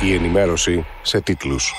Η ενημέρωση σε τίτλους.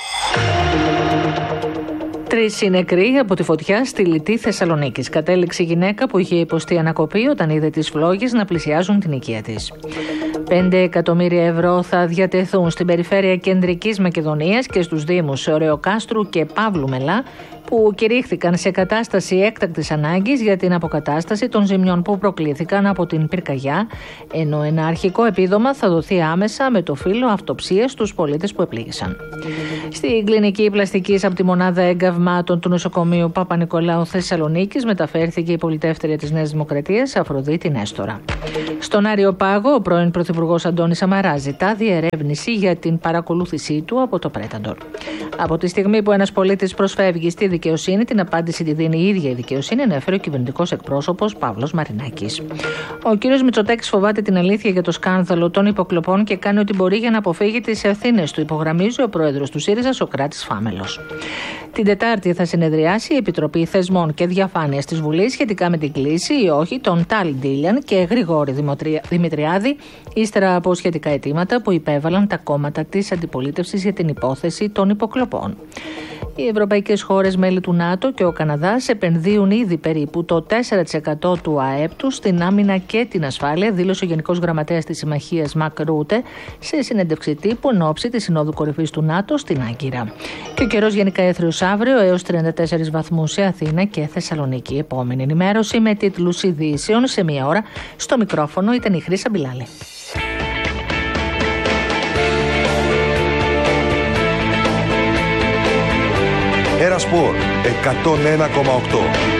3 είναι νεκροί από τη φωτιά στη Λιτή Θεσσαλονίκης. Κατέληξε η γυναίκα που είχε υποστεί ανακοπή όταν είδε τις φλόγες να πλησιάζουν την οικία της. 5 εκατομμύρια ευρώ θα διατεθούν στην περιφέρεια Κεντρικής Μακεδονίας και στους δήμους Ωρεοκάστρου και Παύλου Μελά, που κηρύχθηκαν σε κατάσταση έκτακτης ανάγκης για την αποκατάσταση των ζημιών που προκλήθηκαν από την πυρκαγιά, ενώ ένα αρχικό επίδομα θα δοθεί άμεσα με το φύλλο αυτοψίας στους πολίτες που επλήγησαν. Στην κλινική πλαστικής από τη μονάδα εγκαυμάτων του νοσοκομείου Παπα-Νικολάου Θεσσαλονίκης μεταφέρθηκε η πολιτεύτερια της Νέας Δημοκρατίας Αφροδίτη Νέστορα. Στον Άριο Πάγο, ο πρώην Πρωθυπουργός Αντώνης Σαμαράς ζητά διερεύνηση για την παρακολούθησή του από το Πρέταντορ. Από τη στιγμή που ένας πολίτης προσφεύγει στη δικαιοσύνη, την απάντηση τη δίνει η ίδια η δικαιοσύνη, ανέφερε ο κυβερνητικός εκπρόσωπος Παύλος Μαρινάκης. Ο κύριος Μητσοτάκης φοβάται την αλήθεια για το σκάνδαλο των υποκλοπών και κάνει ό,τι μπορεί για να αποφύγει τις ευθύνες του, υπογραμμίζει ο πρόεδρος του ΣΥΡΙΖΑ, Σωκράτης Φάμελος. Την Τετάρτη θα συνεδριάσει η Επιτροπή Θεσμών και Διαφάνειας της Βουλής σχετικά με την κλίση ή όχι των Τάλ Ντίλιαν και Γρηγόρη Δημητριάδη, ύστερα από σχετικά αιτήματα που υπέβαλαν τα κόμματα της αντιπολίτευσης για την υπόθεση των υποκλοπών. Οι ευρωπαϊκές χώρες μέλη του ΝΑΤΟ και ο Καναδάς επενδύουν ήδη περίπου το 4% του ΑΕΠ τους στην άμυνα και την ασφάλεια, δήλωσε ο Γενικός Γραμματέας της Συμμαχίας Μακ Ρούτε σε συνέντευξη τύπου εν ώψη της Συνόδου Κορυφής του ΝΑΤΟ στην Άγκυρα. Και ο καιρός γενικά έθριος αύριο έως 34 βαθμούς σε Αθήνα και Θεσσαλονίκη. Επόμενη ενημέρωση με τίτλους ειδήσεων σε 1 ώρα. Στο μικρόφωνο ήταν η Χρύσα Μπιλάλη. Ένα Σπορ 101,8.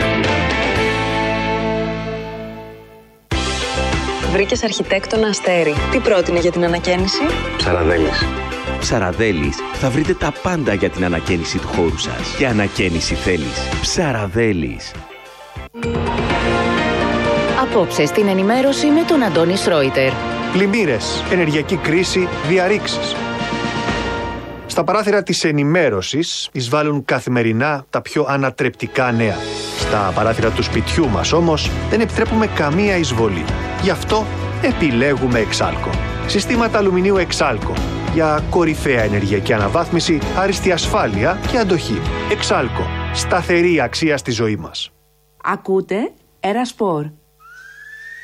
Βρήκες αρχιτέκτονα Αστέρι. Τι πρότεινε για την ανακαίνιση? Ψαραδέλης. Ψαραδέλης, θα βρείτε τα πάντα για την ανακαίνιση του χώρου σας. Και ανακαίνιση θέλεις. Ψαραδέλης. Απόψε στην ενημέρωση με τον Αντώνη Σρόιτερ. Πλημμύρες, ενεργειακή κρίση, διαρρήξεις. Στα παράθυρα της ενημέρωσης εισβάλλουν καθημερινά τα πιο ανατρεπτικά νέα. Στα παράθυρα του σπιτιού μας όμως δεν επιτρέπουμε καμία εισβολή. Γι' αυτό επιλέγουμε Εξάλκο. Συστήματα αλουμινίου Εξάλκο. Για κορυφαία ενεργειακή αναβάθμιση, άριστη ασφάλεια και αντοχή. Εξάλκο. Σταθερή αξία στη ζωή μας. Ακούτε Ένα Σπορ.